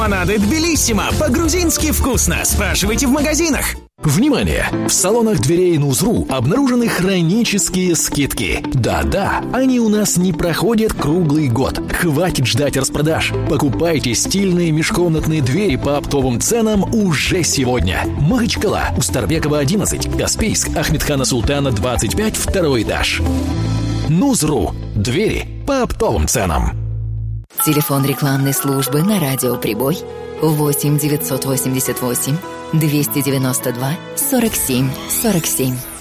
Лимонады Тбилиссимо. По-грузински вкусно. Спрашивайте в магазинах. Внимание! В салонах дверей Нузру обнаружены хронические скидки. Да-да, они у нас не проходят круглый год. Хватит ждать распродаж. Покупайте стильные межкомнатные двери по оптовым ценам уже сегодня. Махачкала, Устарбекова, 11, Каспийск, Ахмедхана Султана, 25, второй этаж. Нузру. Двери по оптовым ценам. Телефон рекламной службы на радио «Прибой» 8 988 292 47 47.